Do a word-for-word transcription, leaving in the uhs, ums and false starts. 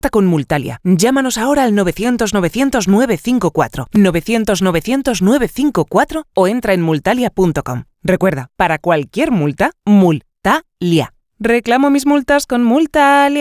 con Multalia. Llámanos ahora al novecientos novecientos nueve cinco cuatro, novecientos novecientos nueve cinco cuatro o entra en multalia punto com. Recuerda, para cualquier multa, Multalia. Reclamo mis multas con Multalia.